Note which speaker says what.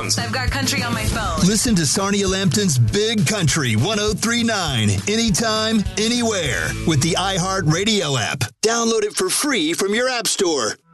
Speaker 1: headphones.
Speaker 2: I've got country on my phone.
Speaker 3: Listen to Sarnia Lambton's Big Country 103.9 anytime, anywhere with the iHeartRadio app. Download it for free from your app store.